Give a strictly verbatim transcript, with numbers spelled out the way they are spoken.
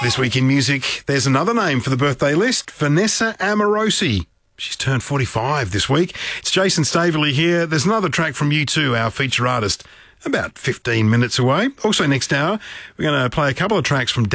This week in music, there's another name for the birthday list, Vanessa Amorosi. She's turned forty-five this week. It's Jason Staveley here. There's another track from U two, our feature artist, about fifteen minutes away. Also next hour, we're going to play a couple of tracks from